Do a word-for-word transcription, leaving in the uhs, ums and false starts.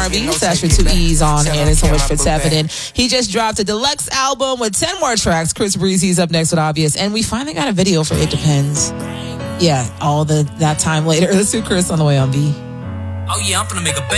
and B. That's for two E's on, and it's so much for Tevin. He just dropped a deluxe album with ten more tracks. Chris Breezy's up next with Obvious, and we finally got a video for It Depends. Yeah, all the that time later. Let's do Chris on the way on B. Oh yeah, I'm gonna make a